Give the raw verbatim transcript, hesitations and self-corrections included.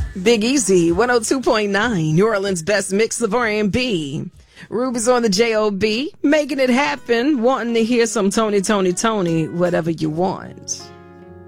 Big Easy, one oh two point nine, New Orleans' best mix of R and B. Ruby's on the J O B, making it happen, wanting to hear some Tony, Tony, Tony, whatever you want.